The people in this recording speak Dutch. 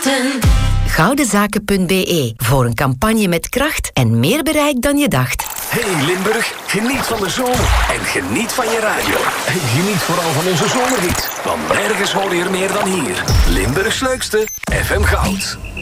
wachten. Goudenzaken.be voor een campagne met kracht en meer bereik dan je dacht. Hey Limburg, geniet van de zomer en geniet van je radio. En geniet vooral van onze zomerhit, want nergens hoor je er meer dan hier. Limburgs leukste, FM Goud.